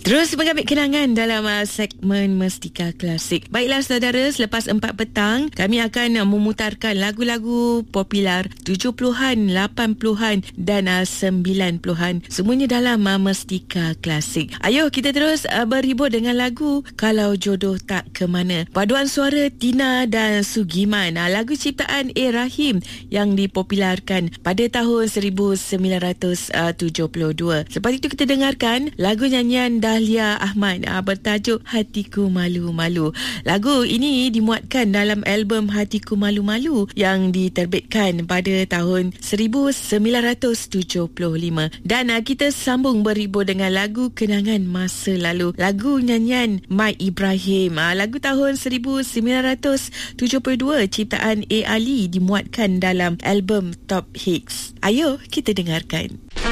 Terus mengambil kenangan dalam segmen Mestika Klasik. Baiklah saudara, selepas 4 petang kami akan memutarkan lagu-lagu popular 70-an, 80-an dan 90-an. Semuanya dalam Mestika Klasik. Ayo kita terus berhibur dengan lagu Kalau Jodoh Tak Ke Mana. Paduan suara Tina dan Sugiman. Lagu ciptaan A. Rahim yang dipopularkan pada tahun 1972. Selepas itu kita dengarkan lagu nyanyian Dahlia Ahmad bertajuk Hatiku Malu-Malu. Lagu ini dimuatkan dalam album Hatiku Malu-Malu yang diterbitkan pada tahun 1975. Dan kita sambung berhibur dengan lagu Kenangan Masa Lalu. Lagu nyanyian Mai Ibrahim. Lagu tahun 1972 ciptaan A. Ali dimuatkan dalam album Top Hits. Ayo kita dengarkan.